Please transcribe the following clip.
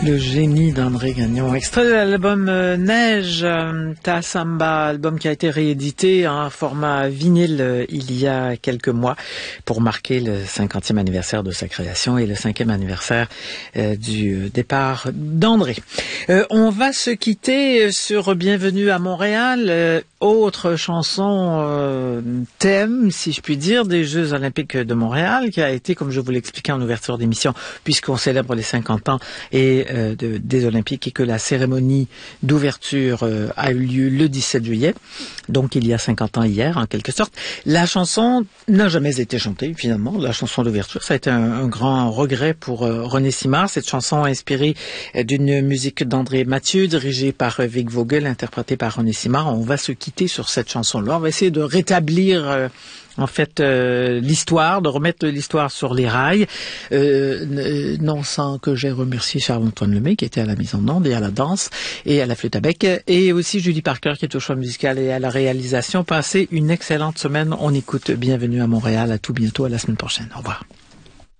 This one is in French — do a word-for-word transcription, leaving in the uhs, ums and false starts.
Le génie d'André Gagnon, extrait de l'album euh, Neige, euh, Ta Samba, album qui a été réédité en format vinyle euh, il y a quelques mois pour marquer le cinquantième anniversaire de sa création et le cinquième anniversaire euh, du départ d'André. Euh, on va se quitter sur Bienvenue à Montréal, euh, autre chanson euh, thème, si je puis dire, des Jeux Olympiques de Montréal, qui a été, comme je vous l'expliquais en ouverture d'émission, puisqu'on célèbre les cinquante ans et euh, de, des Olympiques et que la cérémonie d'ouverture euh, a eu lieu le dix-sept juillet, donc il y a cinquante ans hier, en quelque sorte. La chanson n'a jamais été chantée, finalement, la chanson d'ouverture. Ça a été un, un grand regret pour euh, René Simard. Cette chanson inspirée euh, d'une musique d'André Mathieu, dirigée par euh, Vic Vogel, interprétée par René Simard. On va se quitter sur cette chanson-là. On va essayer de rétablir euh, en fait euh, l'histoire, de remettre l'histoire sur les rails, euh, non sans que j'ai remercié Charles-Antoine Lemay qui était à la mise en onde et à la danse et à la flûte à bec, et aussi Julie Parker qui est au choix musical et à la réalisation. Passez une excellente semaine. On écoute Bienvenue à Montréal. À tout bientôt, à la semaine prochaine. Au revoir.